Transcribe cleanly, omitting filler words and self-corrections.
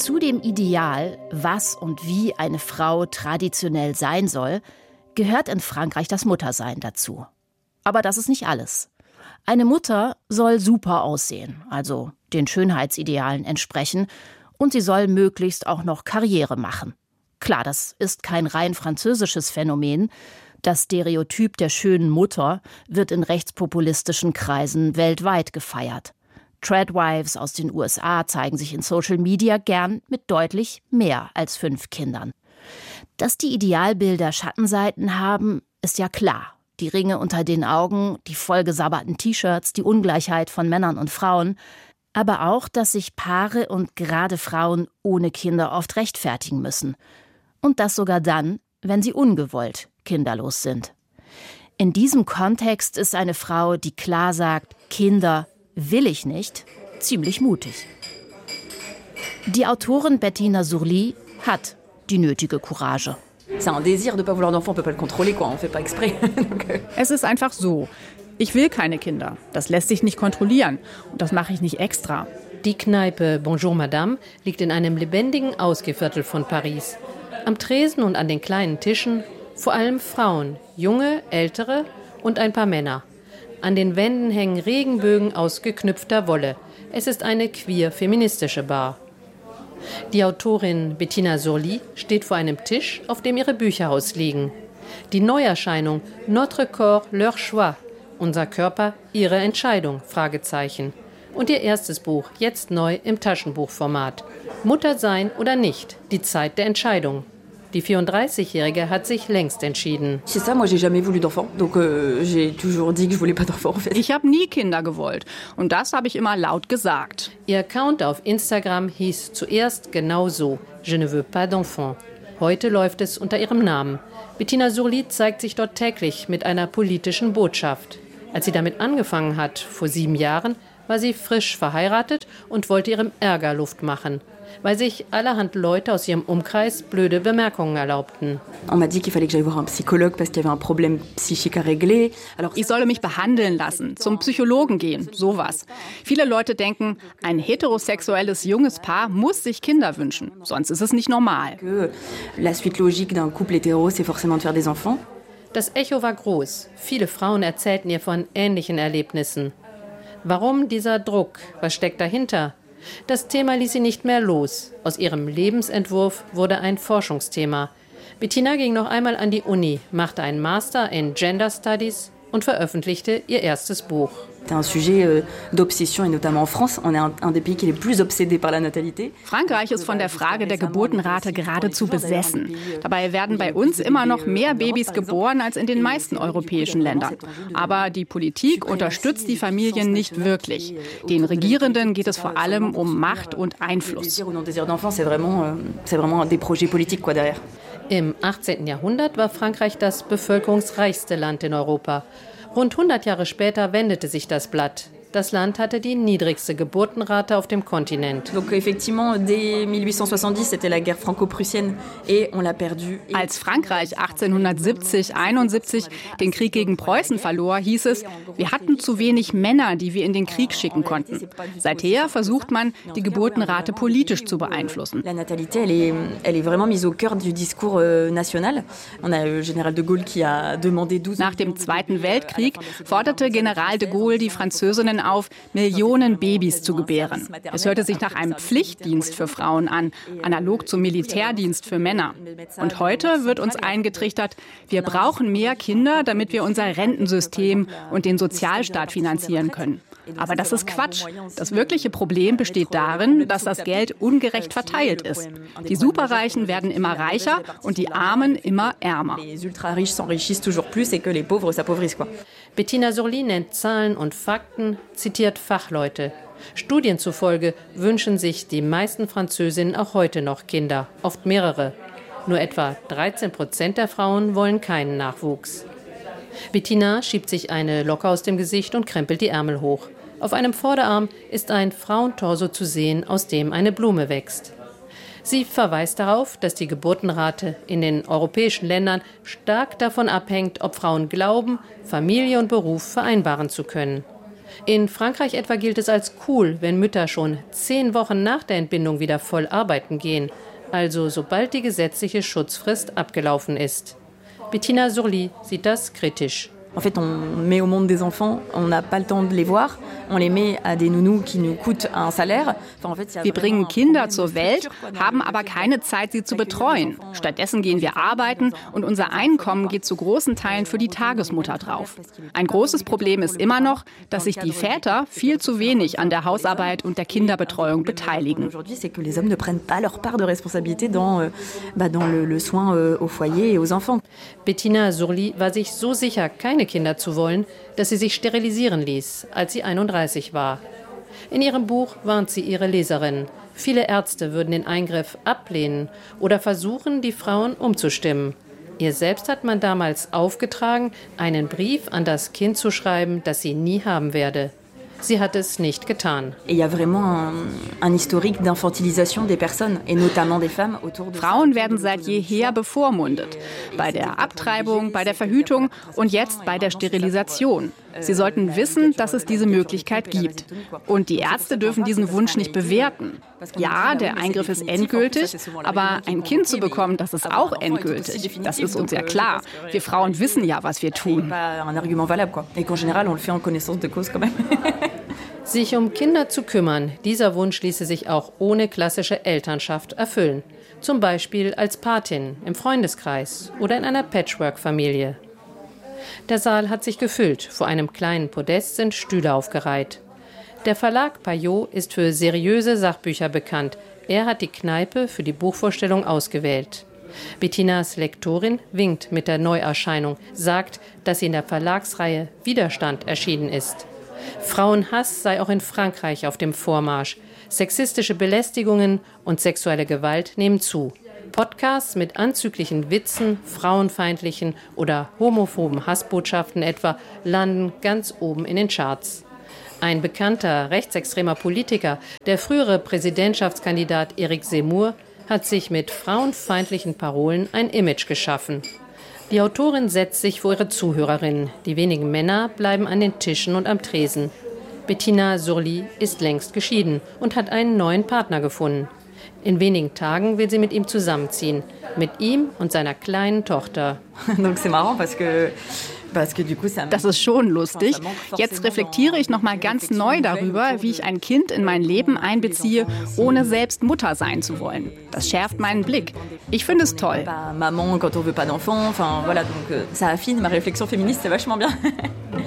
Zu dem Ideal, was und wie eine Frau traditionell sein soll, gehört in Frankreich das Muttersein dazu. Aber das ist nicht alles. Eine Mutter soll super aussehen, also den Schönheitsidealen entsprechen, und sie soll möglichst auch noch Karriere machen. Klar, das ist kein rein französisches Phänomen. Das Stereotyp der schönen Mutter wird in rechtspopulistischen Kreisen weltweit gefeiert. Tradwives aus den USA zeigen sich in Social Media gern mit deutlich mehr als 5 Kindern. Dass die Idealbilder Schattenseiten haben, ist ja klar. Die Ringe unter den Augen, die vollgesabberten T-Shirts, die Ungleichheit von Männern und Frauen. Aber auch, dass sich Paare und gerade Frauen ohne Kinder oft rechtfertigen müssen. Und das sogar dann, wenn sie ungewollt kinderlos sind. In diesem Kontext ist eine Frau, die klar sagt, Kinder will ich nicht, ziemlich mutig. Die Autorin Bettina Surly hat die nötige Courage. Es ist einfach so. Ich will keine Kinder. Das lässt sich nicht kontrollieren. Und das mache ich nicht extra. Die Kneipe Bonjour Madame liegt in einem lebendigen Ausgehviertel von Paris. Am Tresen und an den kleinen Tischen vor allem Frauen, junge, ältere und ein paar Männer. An den Wänden hängen Regenbögen aus geknüpfter Wolle. Es ist eine queer-feministische Bar. Die Autorin Bettina Surly steht vor einem Tisch, auf dem ihre Bücher ausliegen. Die Neuerscheinung Notre Corps, leur choix. Unser Körper, ihre Entscheidung, Fragezeichen. Und ihr erstes Buch, jetzt neu im Taschenbuchformat. Mutter sein oder nicht, die Zeit der Entscheidung. Die 34-Jährige hat sich längst entschieden. Ich habe nie Kinder gewollt. Und das habe ich immer laut gesagt. Ihr Account auf Instagram hieß zuerst genau so, Je ne veux pas d'enfant. Heute läuft es unter ihrem Namen. Bettina Surly zeigt sich dort täglich mit einer politischen Botschaft. Als sie damit angefangen hat, vor 7 Jahren, war sie frisch verheiratet und wollte ihrem Ärger Luft machen, weil sich allerhand Leute aus ihrem Umkreis blöde Bemerkungen erlaubten. Ich solle mich behandeln lassen, zum Psychologen gehen, sowas. Viele Leute denken, ein heterosexuelles junges Paar muss sich Kinder wünschen, sonst ist es nicht normal. Das Echo war groß. Viele Frauen erzählten ihr von ähnlichen Erlebnissen. Warum dieser Druck? Was steckt dahinter? Das Thema ließ sie nicht mehr los. Aus ihrem Lebensentwurf wurde ein Forschungsthema. Bettina ging noch einmal an die Uni, machte einen Master in Gender Studies und veröffentlichte ihr erstes Buch. Frankreich ist von der Frage der Geburtenrate geradezu besessen. Dabei werden bei uns immer noch mehr Babys geboren als in den meisten europäischen Ländern. Aber die Politik unterstützt die Familien nicht wirklich. Den Regierenden geht es vor allem um Macht und Einfluss. Im 18. Jahrhundert war Frankreich das bevölkerungsreichste Land in Europa. Rund 100 Jahre später wendete sich das Blatt. Das Land hatte die niedrigste Geburtenrate auf dem Kontinent. Als Frankreich 1870/71 den Krieg gegen Preußen verlor, hieß es, wir hatten zu wenig Männer, die wir in den Krieg schicken konnten. Seither versucht man, die Geburtenrate politisch zu beeinflussen. Nach dem Zweiten Weltkrieg forderte General de Gaulle die Französinnen auf, Millionen Babys zu gebären. Es hörte sich nach einem Pflichtdienst für Frauen an, analog zum Militärdienst für Männer. Und heute wird uns eingetrichtert, wir brauchen mehr Kinder, damit wir unser Rentensystem und den Sozialstaat finanzieren können. Aber das ist Quatsch. Das wirkliche Problem besteht darin, dass das Geld ungerecht verteilt ist. Die Superreichen werden immer reicher und die Armen immer ärmer. Bettina Surly nennt Zahlen und Fakten, zitiert Fachleute. Studien zufolge wünschen sich die meisten Französinnen auch heute noch Kinder, oft mehrere. Nur etwa 13% der Frauen wollen keinen Nachwuchs. Bettina schiebt sich eine Locke aus dem Gesicht und krempelt die Ärmel hoch. Auf einem Vorderarm ist ein Frauentorso zu sehen, aus dem eine Blume wächst. Sie verweist darauf, dass die Geburtenrate in den europäischen Ländern stark davon abhängt, ob Frauen glauben, Familie und Beruf vereinbaren zu können. In Frankreich etwa gilt es als cool, wenn Mütter schon 10 Wochen nach der Entbindung wieder voll arbeiten gehen, also sobald die gesetzliche Schutzfrist abgelaufen ist. Bettina Surly sieht das kritisch. En fait, on met au monde des enfants, on n'a pas le temps de les voir, on les met à des nounous qui nous coûtent un salaire. Wir bringen Kinder zur Welt, haben aber keine Zeit, sie zu betreuen. Stattdessen gehen wir arbeiten und unser Einkommen geht zu großen Teilen für die Tagesmutter drauf. Ein großes Problem ist immer noch, dass sich die Väter viel zu wenig an der Hausarbeit und der Kinderbetreuung beteiligen. Aujourd'hui, c'est que les hommes ne prennent pas leur part de responsabilité dans le soin au foyer et aux enfants. Bettina Surly war sich so sicher, keine Kinder zu wollen, dass sie sich sterilisieren ließ, als sie 31 war. In ihrem Buch warnt sie ihre Leserin. Viele Ärzte würden den Eingriff ablehnen oder versuchen, die Frauen umzustimmen. Ihr selbst hat man damals aufgetragen, einen Brief an das Kind zu schreiben, das sie nie haben werde. Sie hat es nicht getan. Frauen werden seit jeher bevormundet. Bei der Abtreibung, bei der Verhütung und jetzt bei der Sterilisation. Sie sollten wissen, dass es diese Möglichkeit gibt. Und die Ärzte dürfen diesen Wunsch nicht bewerten. Ja, der Eingriff ist endgültig, aber ein Kind zu bekommen, das ist auch endgültig. Das ist uns ja klar. Wir Frauen wissen ja, was wir tun. Sich um Kinder zu kümmern, dieser Wunsch ließe sich auch ohne klassische Elternschaft erfüllen. Zum Beispiel als Patin, im Freundeskreis oder in einer Patchwork-Familie. Der Saal hat sich gefüllt. Vor einem kleinen Podest sind Stühle aufgereiht. Der Verlag Payot ist für seriöse Sachbücher bekannt. Er hat die Kneipe für die Buchvorstellung ausgewählt. Bettinas Lektorin winkt mit der Neuerscheinung, sagt, dass sie in der Verlagsreihe Widerstand erschienen ist. Frauenhass sei auch in Frankreich auf dem Vormarsch. Sexistische Belästigungen und sexuelle Gewalt nehmen zu. Podcasts mit anzüglichen Witzen, frauenfeindlichen oder homophoben Hassbotschaften etwa landen ganz oben in den Charts. Ein bekannter rechtsextremer Politiker, der frühere Präsidentschaftskandidat Éric Zemmour, hat sich mit frauenfeindlichen Parolen ein Image geschaffen. Die Autorin setzt sich vor ihre Zuhörerinnen. Die wenigen Männer bleiben an den Tischen und am Tresen. Bettina Surly ist längst geschieden und hat einen neuen Partner gefunden. In wenigen Tagen will sie mit ihm zusammenziehen. Mit ihm und seiner kleinen Tochter. Das ist schon lustig. Jetzt reflektiere ich noch mal ganz neu darüber, wie ich ein Kind in mein Leben einbeziehe, ohne selbst Mutter sein zu wollen. Das schärft meinen Blick. Ich finde es toll. Maman, quand on veut pas d'enfant, enfin voilà, donc ça affine ma réflexion féministe, c'est vachement bien.